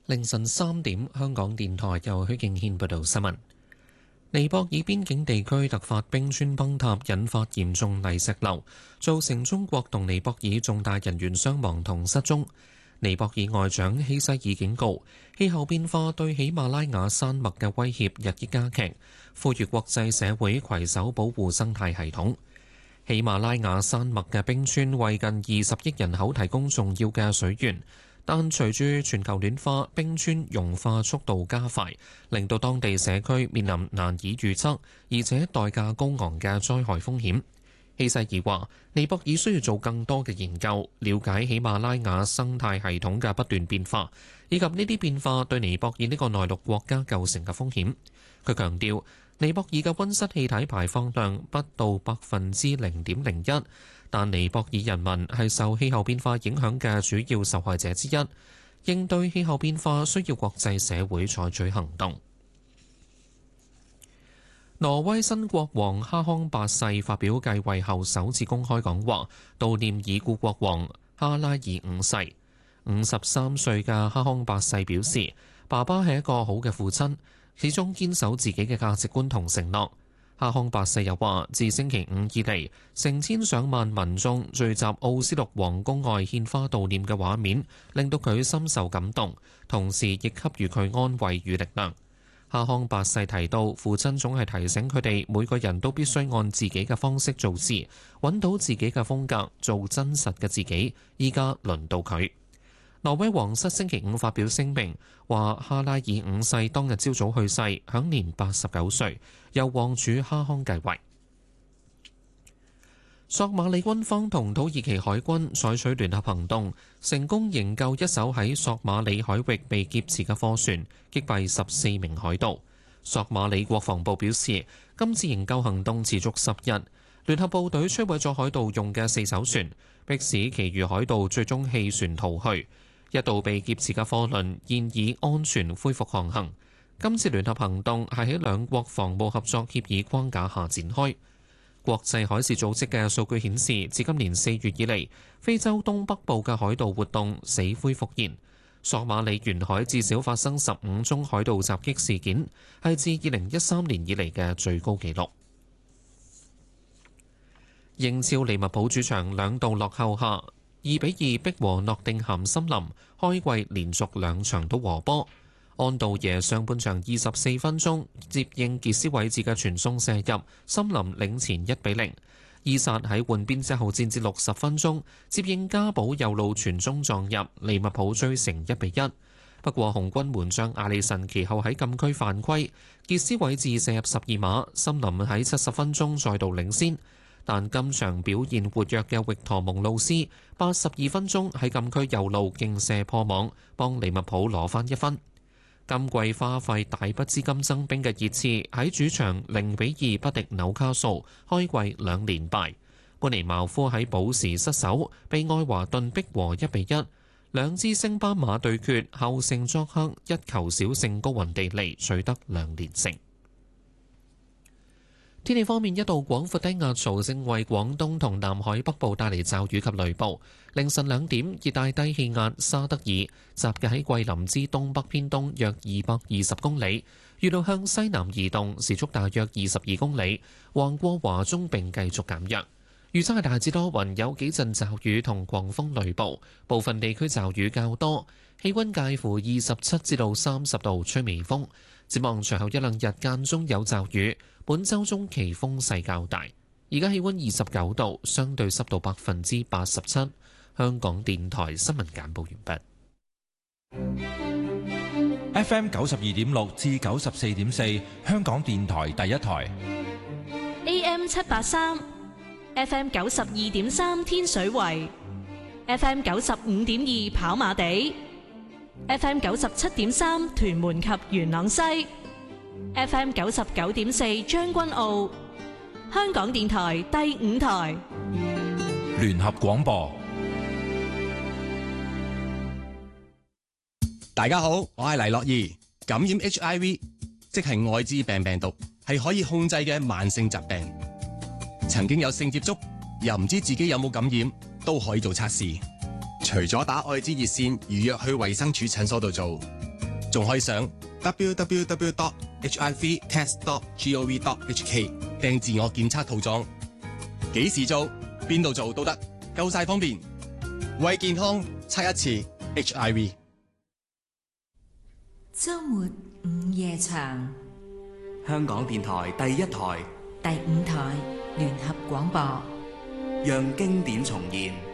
凌晨3點，香港電台由許敬軒報道新聞。尼泊爾邊境地區突發冰川崩塌，引發嚴重泥石流，造成中國同尼泊爾重大人員傷亡同失蹤。尼泊爾外長希西爾警告，氣候變化對喜馬拉雅山脈嘅威脅日益加劇，呼籲國際社會攜手保護生態系統。喜馬拉雅山脈嘅冰川為近20億人口提供重要嘅水源。但隨住全球暖化，冰川融化速度加快，令到當地社區面臨難以預測，而且代價高昂嘅災害風險。希西爾話：尼泊爾需要做更多嘅研究，了解喜馬拉雅生態系統嘅不斷變化，以及呢啲變化對尼泊爾呢個內陸國家構成嘅風險。佢強調，尼泊爾嘅溫室氣體排放量不到0.01%，但尼泊爾人民係受氣候變化影響嘅主要受害者之一。應對氣候變化需要國際社會採取行動。挪威新國王哈康八世發表繼位後首次公開講話，悼念已故國王哈拉爾五世。53歲嘅哈康八世表示，爸爸係一個好嘅父親，始終堅守自己嘅價值觀同承諾。哈康八世又話，自星期五以嚟，成千上萬民眾聚集奧斯陸皇宮外獻花悼念嘅畫面，令到佢深受感動，同時亦給予佢安慰與力量。哈康八世提到，父親總係提醒佢哋每個人都必須按自己嘅方式做事，揾到自己嘅風格，做真實嘅自己。依家輪到佢。挪威皇室星期五發表聲明，話哈拉爾五世當日朝早去世，享年89歲，由王儲哈康繼位。索馬里軍方同土耳其海軍採取聯合行動，成功營救一艘喺索馬里海域被劫持嘅貨船，擊斃14名海盜。索馬里國防部表示，今次營救行動持續10日，聯合部隊摧毀咗海盜用嘅4艘船，迫使其餘海盜最終棄船逃去。一度被劫持嘅貨輪現已安全恢復航行。今次聯合行動係喺兩國防務合作協議框架下展開。國際海事組織嘅數據顯示，自今年4月以嚟，非洲東北部嘅海盜活動死灰復燃。索馬里沿海至少發生15宗海盜襲擊事件，係自2013年以嚟嘅最高紀錄。英超利物浦主場2度落後下2-2逼和諾定咸森林，開季連續2場都和波。安道耶上半場24分鐘接應傑斯韋治嘅傳送射入，森林領前1-0。伊薩喺換邊之後戰至60分鐘，接應加保右路傳中撞入，利物浦追成1-1。不過紅軍門將阿里神其後喺禁區犯規，傑斯韋治射入12碼，森林喺70分鐘再度領先。但今場表現活躍嘅域陀蒙路斯82分鐘喺禁區右路勁射破網，幫利物浦攞翻1分。今季花費大筆資金增兵嘅熱刺喺主場0-2不敵紐卡素，開季2連敗。本尼茅夫喺補時失守，被愛華頓逼和1-1。兩支升班馬對決，後勝作客1球小勝高雲地利，取得2連勝。天氣方面，一道廣闊低壓槽正為廣東同南海北部帶嚟驟雨及雷暴。凌晨2點，熱帶低氣壓沙德爾集結喺桂林之東北偏東約220公里，預料向西南移動，時速大約22公里，橫過華中並繼續減弱。預測係大致多雲，有幾陣驟雨同狂風雷暴，部分地區驟雨較多，氣溫介乎27至到30度，吹微風。展望隨後1-2日間中有驟雨，本週中期風勢較大。而家氣溫29度，相對濕度87%。香港電台新聞簡報完畢。FM 92.6至94.4，香港電台第一台。 AM 783。FM 92.3天水圍 ，FM 95.2跑馬地 ，FM 97.3屯門及元朗西 ，FM 99.4將軍澳。香港電台第5台聯合廣播。 大家好，我係黎樂怡。感染 HIV， 即係愛滋病病毒，係可以控制嘅慢性疾病。曾經有性接觸，又唔知自己有冇感染，都可以做測試。除咗打愛滋熱線預約去衛生署診所度做， 仲可以上 www.hivtest.gov.hk 訂自我檢測套裝，幾時做邊度做都得，夠晒方便。為健康測一次 HIV。 周末午夜場， 香港電台第一台、 第5台聯合廣播， 讓經典重現。